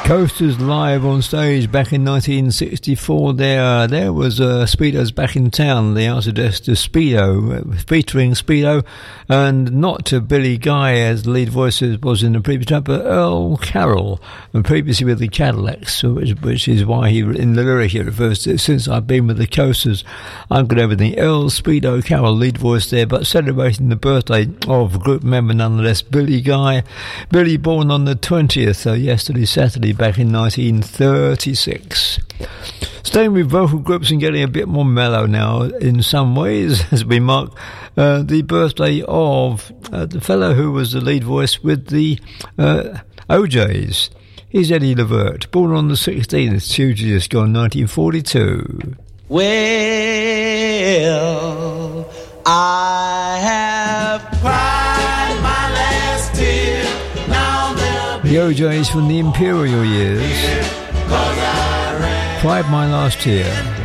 Coasters live on stage back in 1964. There was Speedo's Back in Town, the answer to Speedo, featuring Speedo, and not to Billy Guy as the lead voice was in the previous track, but Earl Carroll, and previously with the Cadillacs, which is why he in the lyric he refers to, since I've been with the Coasters, I've got everything. Earl Speedo Carroll, lead voice there, but celebrating the birthday of group member nonetheless, Billy Guy. Billy born on the 20th, so yesterday, Saturday, back in 1936. Staying with vocal groups and getting a bit more mellow now in some ways as we mark the birthday of the fellow who was the lead voice with the OJs. He's Eddie Levert, born on the 16th, Tuesday just gone, 1942. Well, I have cried my last tear. The OJs from the Imperial years. Cried my last tear.